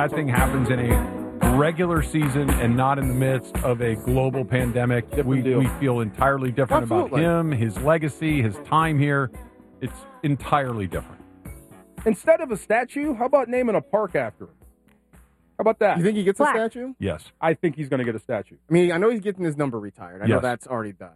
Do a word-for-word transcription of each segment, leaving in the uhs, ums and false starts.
that thing happens in a regular season and not in the midst of a global pandemic. We, we feel entirely different Absolutely. about him, his legacy, his time here. It's entirely different. Instead of a statue, how about naming a park after him? How about that? You think he gets Plaque. a statue? Yes. I think he's going to get a statue. I mean, I know he's getting his number retired. I know Yes. that's already done.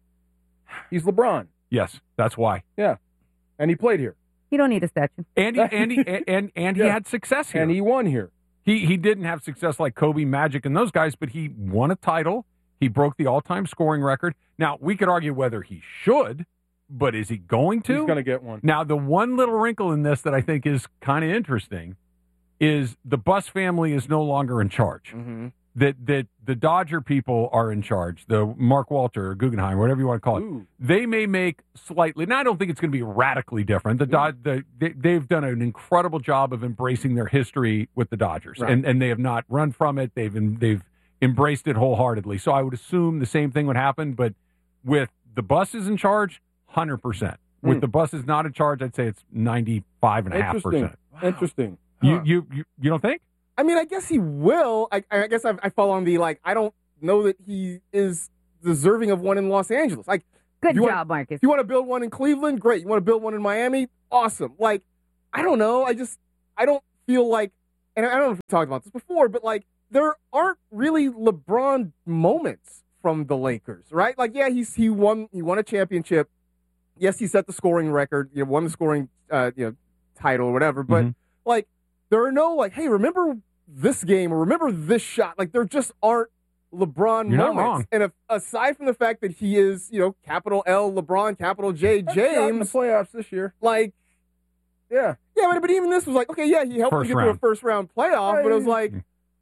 He's LeBron. Yes, that's why. Yeah. And he played here. You don't need a statue. And he, and he, and, and, and he Yeah. had success here. And he won here. He he didn't have success like Kobe, Magic, and those guys, but he won a title. He broke the all-time scoring record. Now, we could argue whether he should, but is he going to? He's going to get one. Now, the one little wrinkle in this that I think is kind of interesting is the Buss family is no longer in charge. Mm-hmm. That that the Dodger people are in charge. The Mark Walter, or Guggenheim, whatever you want to call it. Ooh. They may make slightly. Now, I don't think it's going to be radically different. The, Dod, the they, they've done an incredible job of embracing their history with the Dodgers, Right. and and they have not run from it. They've they've embraced it wholeheartedly. So I would assume the same thing would happen. But with the Busses in charge, one hundred percent. With Hmm. the Busses not in charge, I'd say it's ninety-five and a half Interesting. percent. Interesting. You, Huh. you you you don't think? I mean, I guess he will. I, I guess I, I fall on the, like, I don't know that he is deserving of one in Los Angeles. Like, Good You want- job, Marcus. if you want to build one in Cleveland, great. You want to build one in Miami? Awesome. Like, I don't know. I just, I don't feel like, and I don't know if we talked about this before, but, like, there aren't really LeBron moments from the Lakers, right? Like, yeah, he's he won he won a championship. Yes, he set the scoring record. You know, won the scoring uh, you know title or whatever. But Mhm. like, there are no like, hey, remember this game or remember this shot? Like, there just aren't LeBron You're not moments. wrong. And if, aside from the fact that he is, you know, capital L LeBron, capital J Shot in the James, playoffs this year. like, Yeah. yeah, but, but even this was like, okay, yeah, he helped First them get to a round. first round playoff, but it was like,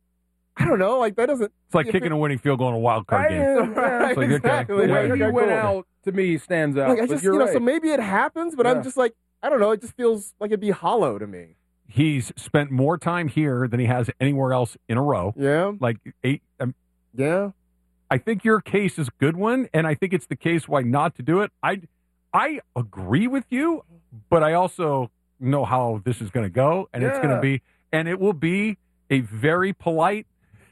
I don't know, like that doesn't. It's like if kicking it- a winning field goal in a wild card game. Yeah, Right, It's like, okay, exactly. The yeah, way Like, he okay, went cool. out, to me, stands out. Like, I but just, you're you know, right. so maybe it happens, but Yeah. I'm just like, I don't know. It just feels like it'd be hollow to me. He's spent more time here than he has anywhere else in a row. Yeah, Like eight. Um, yeah. I think your case is a good one, and I think it's the case why not to do it. I I agree with you, but I also know how this is going to go, and it's going Yeah. to be, and it will be a very polite,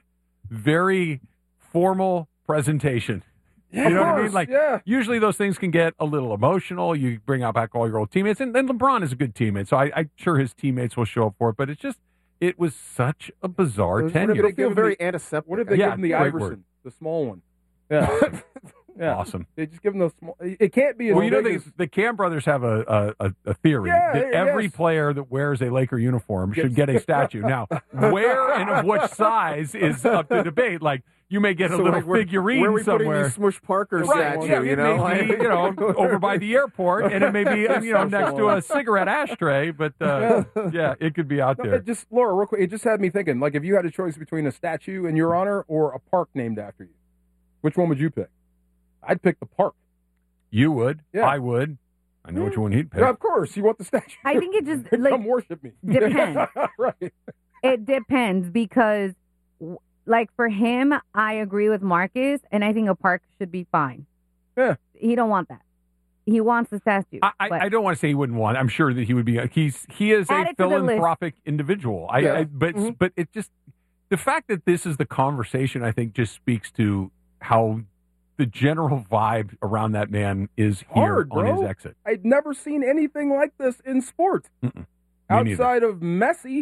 very formal presentation. Yeah, You know of what I mean? course, Like, yeah. usually those things can get a little emotional. You bring out back all your old teammates, and then LeBron is a good teammate, so I, I'm sure his teammates will show up for it. But it's just, it was such a bizarre It was- tenure. What It'll if they feel give him very the- antiseptic. What if they Yeah, give him the great Iverson, word. the small one? Yeah. yeah. Awesome. They just give him the small. It can't be as Well, you know, big the, as- the Cam brothers have a a, a, a theory Yeah, that yeah, every yes. player that wears a Laker uniform should Gets- get a statue. Now, where and of which size is up to debate. Like, you may get a So, little like, where- figurine where are we putting somewhere. the Smush Parker Right, statue? yeah, you it know, may like- be, you know, over by the airport, and it may be, you know, next to a cigarette ashtray, but, uh, yeah, it could be out No, there. it just Laura, real quick, it just had me thinking. Like, if you had a choice between a statue in your honor or a park named after you, which one would you pick? I'd pick the park. You would. Yeah. I would. I know which one he'd pick. Yeah, of course, you want the statue. I think it just, Come like, worship me. depends. right. It depends because, w- like, for him, I agree with Marcus, and I think a park should be fine. Yeah. He don't want that. He wants the statue. I, I, but- I don't want to say he wouldn't want. I'm sure that he would be. He's he is Add a it to the list. philanthropic individual. I, Yeah. I but Mhm. but it just the fact that this is the conversation. I think just speaks to how the general vibe around that man is here Hard, on his bro. exit. I'd never seen anything like this in sports Mm-mm. Me neither. outside of Messi.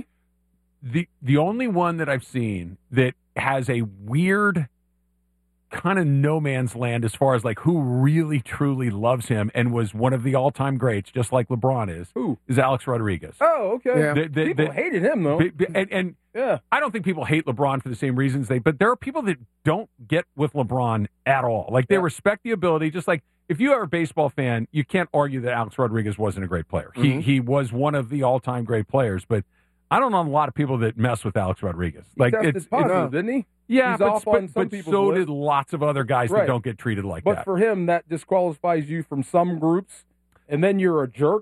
The the only one that I've seen that has a weird kind of no man's land as far as like who really truly loves him and was one of the all time greats, just like LeBron is, Who? is Alex Rodriguez. Oh, okay. Yeah. The- the- People the- hated him though. Bi- bi- and, and yeah. I don't think people hate LeBron for the same reasons they, but there are people that don't get with LeBron at all. Like they Yeah. respect the ability, just like if you are a baseball fan, you can't argue that Alex Rodriguez wasn't a great player. He Mhm. he was one of the all time great players, but I don't know a lot of people that mess with Alex Rodriguez. Like he tested it's, positive, it's didn't he? yeah, He's but, off but, on some but people's so list. did lots of other guys that Right. don't get treated like But that. for him, that disqualifies you from some groups, and then you're a jerk.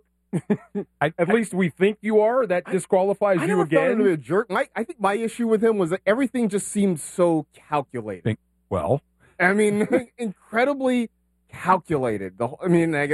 I, At I- least we think you are. That disqualifies I you never found him to be again. a jerk. My, I think my issue with him was that everything just seemed so calculated. Think- well, I mean, incredibly calculated. The whole, I mean, I guess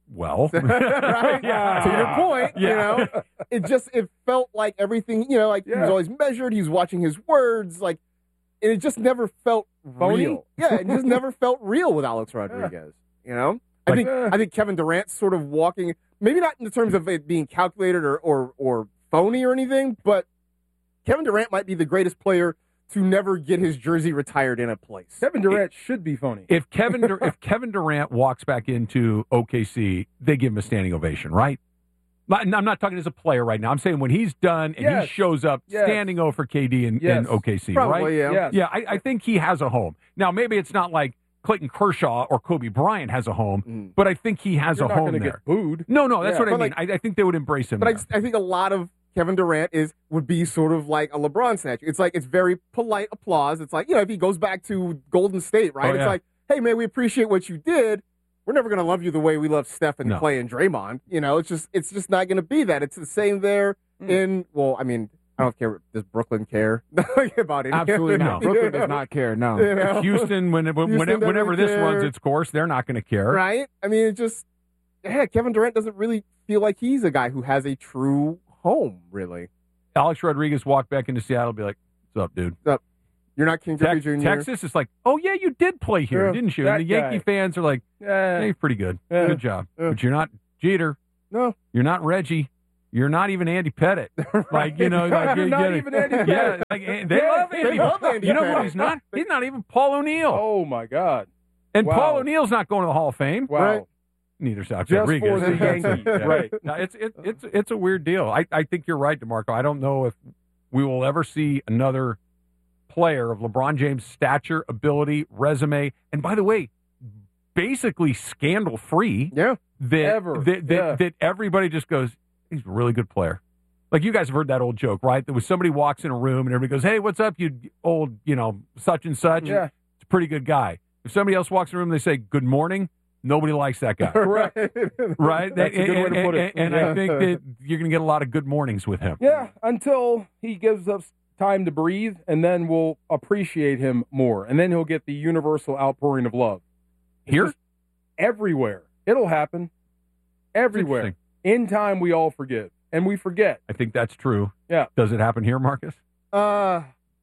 well. right? Yeah. To your point, Yeah. you know, it just it felt like everything, you know, like he Yeah. was always measured. He was watching his words, like, and it just never felt Phony? real. Yeah, it just never felt real with Alex Rodriguez. You know, I Like- think Eh. I think Kevin Durant's sort of walking, maybe not in the terms of it being calculated or or or phony or anything, but Kevin Durant might be the greatest player to never get his jersey retired in a place. Kevin Durant should be phony. If Kevin Dur- if Kevin Durant walks back into O K C, they give him a standing ovation, right? Not- I'm not talking as a player right now. I'm saying when he's done and Yes. he shows up Yes. standing O for K D in, Yes. in O K C, Probably, right? yeah. Yes. Yeah, I, I think he has a home. Now, maybe it's not like Clayton Kershaw or Kobe Bryant has a home, Mm. but I think he has You're a not home going to there. get booed. No, no, that's Yeah. what I But, mean. like- I, I think they would embrace him. But I, there. just- I think a lot of Kevin Durant is would be sort of like a LeBron statue. It's like it's very polite applause. It's like, you know, if he goes back to Golden State, right? Oh, It's yeah. like, hey man, we appreciate what you did. We're never gonna love you the way we love Steph and No. Clay and Draymond. You know, it's just it's just not gonna be that. It's the same there Mm. in well, I mean, I don't care. Does Brooklyn care about it? Absolutely not. Brooklyn You does know? not care. No. You know? Houston, when, when, Houston whenever, whenever doesn't this runs care. its course, they're not going to care. Right? I mean, it just yeah, Kevin Durant doesn't really feel like he's a guy who has a true home, really. Alex Rodriguez walked back into Seattle and be like, what's up, dude? You're not King Griffey Tex- Junior Texas is like, oh, yeah, you did play here, Yeah, didn't you? that And the Yankee guy. fans are like, Yeah. hey, pretty good. Yeah. Good job. Yeah. But you're not Jeter. No. You're not Reggie. You're not even Andy Pettit. Like, you know, like, you- Not you- even Andy Yeah, Pettit. like, and they Yeah, love they Andy. love Andy You know Pettit. who he's not? He's not even Paul O'Neill. Oh my God! and wow. Paul O'Neill's not going to the Hall of Fame. Wow. Right. Neither is Alex Just Rodriguez. for the Yankees, Yeah. right? No, it's it, it's it's a weird deal. I, I think you're right, DeMarco. I don't know if we will ever see another player of LeBron James' stature, ability, resume, and by the way, basically scandal free. Yeah. That Ever. that that, Yeah. that everybody just goes, he's a really good player. Like you guys have heard that old joke, right? That was somebody walks in a room and everybody goes, "Hey, what's up, you old, you know, such and such." Yeah. It's a pretty good guy. If somebody else walks in the room and they say, "Good morning," nobody likes that guy. Correct. Right? That's a good way to and, put it. And, and Yeah. I think that you're going to get a lot of good mornings with him. Yeah, until he gives us time to breathe, and then we'll appreciate him more, and then he'll get the universal outpouring of love. It's Here? just everywhere. It'll happen. Everywhere. Interesting. In time, we all forgive, and we forget. I think that's true. Yeah. Does it happen here, Marcus? Uh,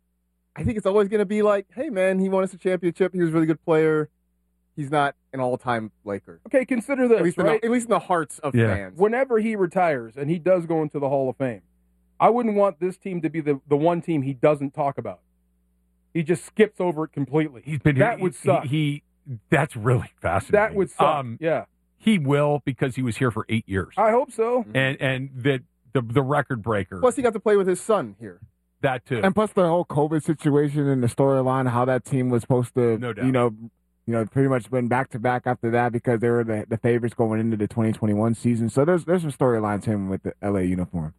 I think it's always going to be like, hey, man, he won us a championship. He was a really good player. He's not an all-time Laker. Okay, consider At this, least, right? in the, at least in the hearts of Yeah. fans. Whenever he retires, and he does go into the Hall of Fame, I wouldn't want this team to be the, the one team he doesn't talk about. He just skips over it completely. He's been here. That would he, suck. He, he that's really fascinating. That would suck. Um, yeah, he will because he was here for eight years, I hope so. and and the the the record breaker. Plus, he got to play with his son here. that too. And plus the whole COVID situation and the storyline, how that team was supposed to, No doubt. you know, you know, pretty much went back to back after that because they were the, the favorites going into the twenty twenty-one season. So there's there's some storylines him with the L A uniform.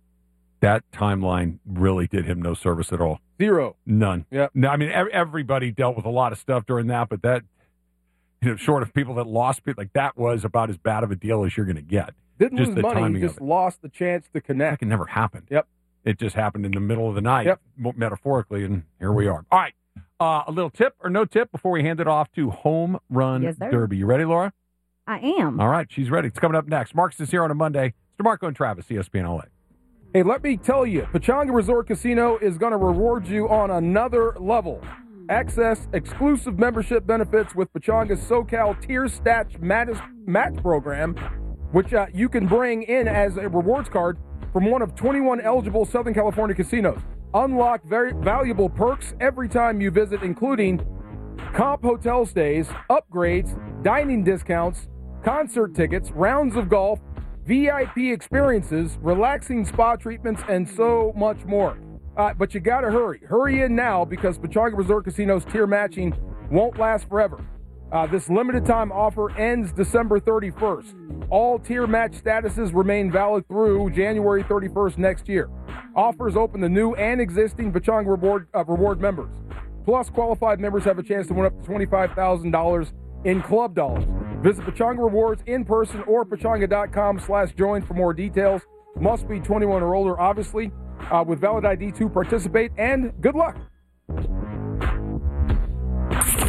that timeline really did him no service at all. Zero. None. Yep. No, I mean ev- everybody dealt with a lot of stuff during that, but that, you know, short of people that lost people, like that was about as bad of a deal as you're going to get. Didn't Just lose the money. timing He of just it. lost the chance to That connect. can never happen. Yep. It just happened in the middle of the night, Yep. mo- metaphorically, and here we are. All right. Uh, a little tip or no tip before we hand it off to Home Run Yes, sir. Derby. You ready, Laura? I am. All right. She's ready. It's coming up next. Marcus is here on a Monday. It's DeMarco and Travis, E S P N L A. Hey, let me tell you, Pechanga Resort Casino is going to reward you on another level. Access exclusive membership benefits with Pechanga's SoCal Tier Stats Match, match program, which uh, you can bring in as a rewards card from one of twenty-one eligible Southern California casinos. Unlock very valuable perks every time you visit, including comp hotel stays, upgrades, dining discounts, concert tickets, rounds of golf, V I P experiences, relaxing spa treatments, and so much more. Uh, but you gotta hurry. Hurry in now because Pechanga Resort Casino's tier matching won't last forever. Uh, this limited time offer ends December thirty-first. All tier match statuses remain valid through January thirty-first next year. Offers open to new and existing Pechanga Reward, uh, reward members. Plus, qualified members have a chance to win up to twenty-five thousand dollars in club dollars. Visit Pechanga Rewards in person or pechanga.com slash join for more details. Must be twenty-one or older, obviously, uh, with valid I D to participate, and good luck.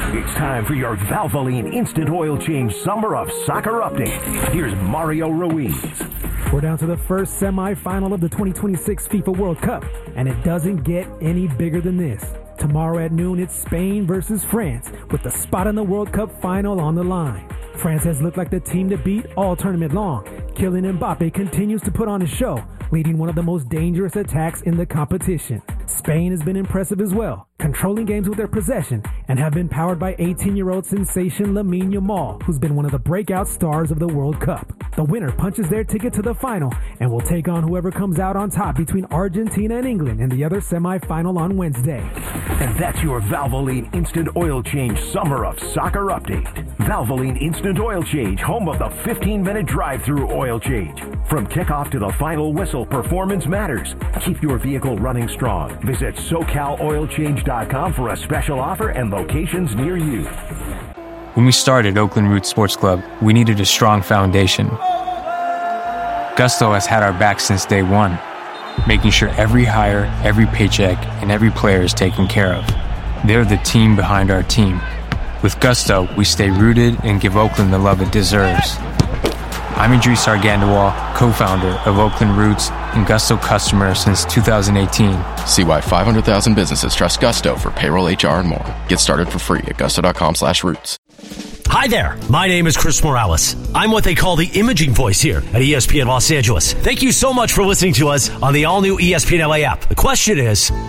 It's time for your Valvoline Instant Oil Change Summer of Soccer update. Here's Mario Ruiz. We're down to the first semifinal of the twenty twenty-six FIFA World Cup, and it doesn't get any bigger than this. Tomorrow at noon, it's Spain versus France, with the spot in the World Cup final on the line. France has looked like the team to beat all tournament long. Kylian Mbappe continues to put on a show, leading one of the most dangerous attacks in the competition. Spain has been impressive as well, controlling games with their possession, and have been powered by eighteen-year-old sensation Lamine Yamal, who's been one of the breakout stars of the World Cup. The winner punches their ticket to the final and will take on whoever comes out on top between Argentina and England in the other semifinal on Wednesday. And that's your Valvoline Instant Oil Change Summer of Soccer update. Valvoline Instant Oil Change, home of the fifteen-minute drive-through oil change. From kickoff to the final whistle, performance matters. Keep your vehicle running strong. Visit so cal oil change dot com for a special offer and locations near you. When we started Oakland Roots Sports Club, we needed a strong foundation. Gusto has had our back since day one, making sure every hire, every paycheck, and every player is taken care of. They're the team behind our team. With Gusto, we stay rooted and give Oakland the love it deserves. I'm Idris Argandawal, co-founder of Oakland Roots and Gusto customer since two thousand eighteen. See why five hundred thousand businesses trust Gusto for payroll, H R, and more. Get started for free at gusto.com slash roots. Hi there. My name is Chris Morales. I'm what they call the imaging voice here at E S P N Los Angeles. Thank you so much for listening to us on the all-new E S P N L A app. The question is,